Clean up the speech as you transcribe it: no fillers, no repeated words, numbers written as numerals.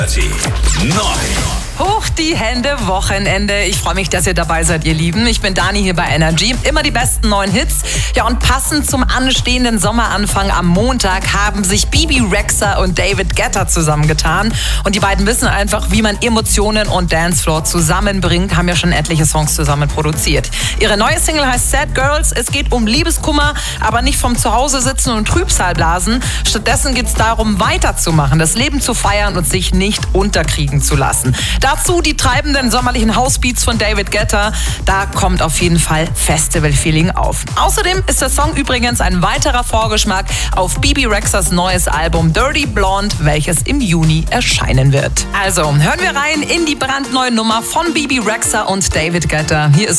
9. Hoch die Hände, Wochenende. Ich freue mich, dass ihr dabei seid, ihr Lieben. Ich bin Dani hier bei Energy. Immer die besten neuen Hits. Ja, und passend zum anstehenden Sommeranfang am Montag haben sich Bebe Rexha und David Guetta zusammengetan. Und die beiden wissen einfach, wie man Emotionen und Dancefloor zusammenbringt, haben ja schon etliche Songs zusammen produziert. Ihre neue Single heißt Sad Girls. Es geht um Liebeskummer, aber nicht vom Zuhause sitzen und Trübsal blasen. Stattdessen geht es darum, weiterzumachen, das Leben zu feiern und sich nicht unterkriegen zu lassen. Dazu die treibenden sommerlichen Housebeats von David Guetta. Da kommt auf jeden Fall Festival-Feeling auf. Außerdem ist der Song übrigens ein weiterer Vorgeschmack auf Bebe Rexhas neues Album Dirty Blonde, welches im Juni erscheinen wird. Also, hören wir rein in die brandneue Nummer von Bebe Rexha und David Guetta. Hier ist